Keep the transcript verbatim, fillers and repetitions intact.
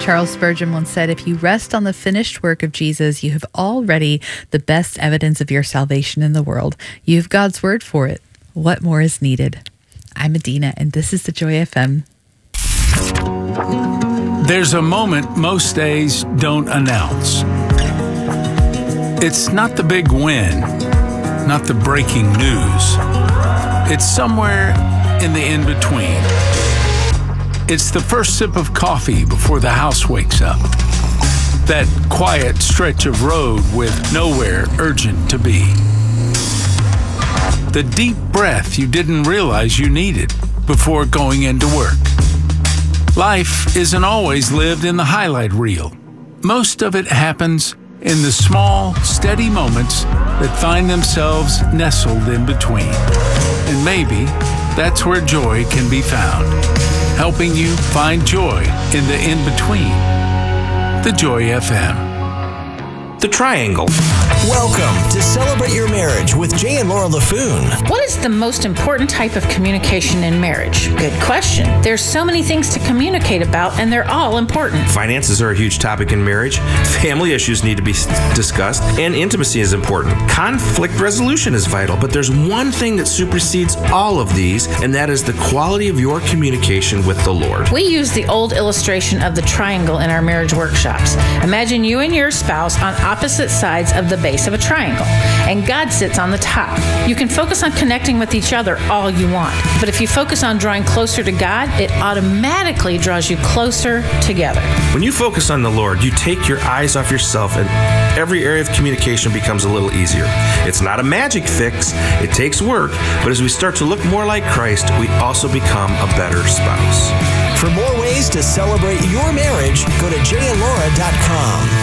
Charles Spurgeon once said, if you rest on the finished work of Jesus, you have already the best evidence of your salvation in the world. You have God's word for it. What more is needed? I'm Adina, and this is the Joy F M. There's a moment most days don't announce. It's not the big win, not the breaking news. It's somewhere in the in-between. It's the first sip of coffee before the house wakes up. That quiet stretch of road with nowhere urgent to be. The deep breath you didn't realize you needed before going into work. Life isn't always lived in the highlight reel. Most of it happens in the small, steady moments that find themselves nestled in between. And maybe that's where joy can be found, helping you find joy in the in-between. The Joy F M. The Triangle. Welcome to Celebrate Your Marriage with Jay and Laura LaFoon. What is the most important type of communication in marriage? Good question. There's so many things to communicate about, and they're all important. Finances are a huge topic in marriage. Family issues need to be discussed, and intimacy is important. Conflict resolution is vital, but there's one thing that supersedes all of these, and that is the quality of your communication with the Lord. We use the old illustration of the triangle in our marriage workshops. Imagine you and your spouse on opposite sides of the base of a triangle, and God sits on the top. You can focus on connecting with each other all you want, but if you focus on drawing closer to God, it automatically draws you closer together. When you focus on the Lord, you take your eyes off yourself, and every area of communication becomes a little easier. It's not a magic fix, it takes work, but as we start to look more like Christ, we also become a better spouse. For more ways to celebrate your marriage, go to jay and laura dot com.